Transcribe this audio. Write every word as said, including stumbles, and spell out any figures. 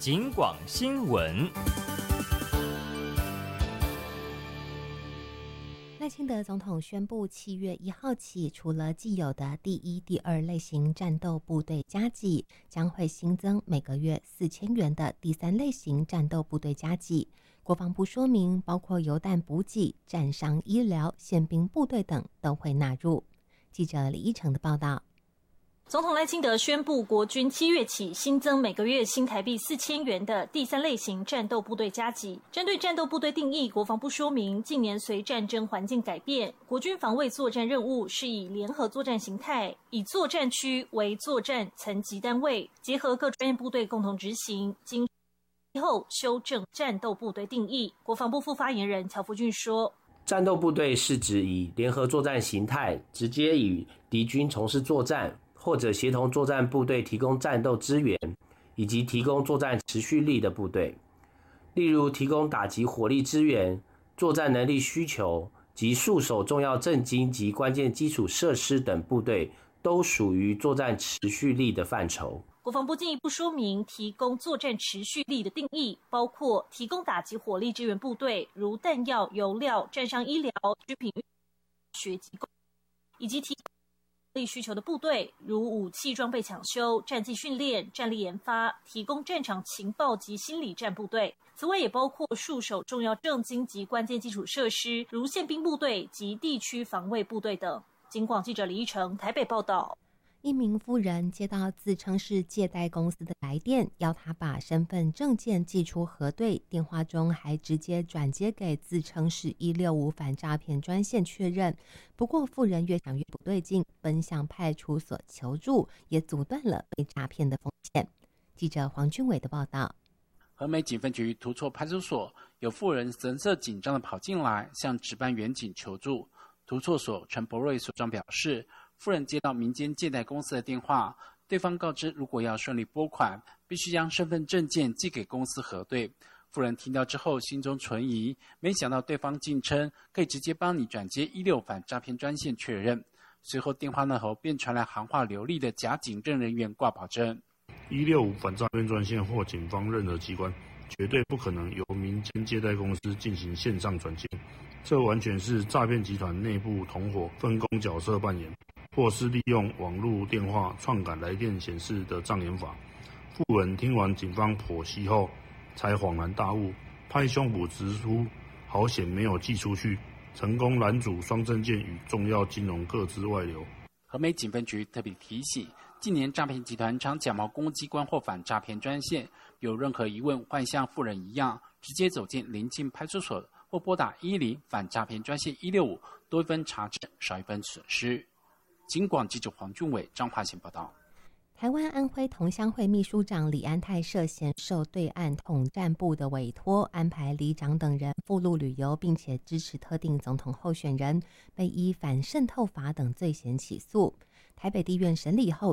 警广新闻。 赖清德总统宣布，七月一号起，除了既有的第一、第二类型战斗部队加给，将会新增每个月四千元的第三类型战斗部队加给。国防部说明，包括油弹补给、战伤医疗、宪兵部队等都会纳入。记者李依成的报道。 总统赖清德宣布，国军七月起新增每个月新台币四千元的第三类型战斗部队加给。针对战斗部队定义，国防部说明，近年随战争环境改变，国军防卫作战任务是以联合作战形态，以作战区为作战层级单位，结合各专业部队共同执行。经后修正战斗部队定义。国防部副发言人乔福俊说， 战斗部队是指以联合作战形态，直接与敌军从事作战，或者协同作战部队提供战斗支援，以及提供作战持续力的部队。例如提供打击火力支援、作战能力需求及戍守重要政经及关键基础设施等部队，都属于作战持续力的范畴。 国防部进一步说明，提供作战持续力的定义包括提供打击火力支援部队，如弹药、油料、战伤医疗、食品学机构，以及提力需求的部队，如武器装备抢修、战技训练、战力研发，提供战场情报及心理战部队。此外，也包括戍守重要政经及关键基础设施，如宪兵部队及地区防卫部队等。警广记者李依成台北报道。 一名妇人接到自称是借贷公司的来电，要她把身份证件寄出核对，电话中还直接转接给自称是一六五反诈骗专线确认。不过妇人越想越不对劲，奔向派出所求助，也阻断了被诈骗的风险。记者黄君伟的报道。 和美警分局涂厝派出所有妇人神色紧张地跑进来，向值班员警求助。涂厝所陈博瑞所长表示，妇人接到民间借贷公司的电话，对方告知如果要顺利拨款，必须将身份证件寄给公司核对。妇人听到之后心中存疑，没想到对方竟称可以直接帮你转接一六反诈骗专线确认。随后电话那头便传来行话流利的假警政人员挂保证， 一六五反诈骗专线或警方任何机关绝对不可能由民间借贷公司进行线上转接，这完全是诈骗集团内部同伙分工角色扮演，或是利用网络电话篡改来电显示的障眼法。妇人听完警方剖析后，才恍然大悟，拍胸脯直呼好险没有寄出去，成功拦阻双证件与重要金融个资外流。 和美警分局特别提醒，近年诈骗集团常假冒公务机关或反诈骗专线，有任何疑问，欢像妇人一样，直接走进邻近派出所或拨打一零反诈骗专线一六五，多一分查证，少一分损失。警广记者黄俊伟、张华贤报道。 台湾安徽同乡会秘书长李安泰涉嫌受对岸统战部的委托，安排里长等人赴陆旅游，并且支持特定总统候选人，被依反渗透法等罪嫌起诉。台北地院审理后，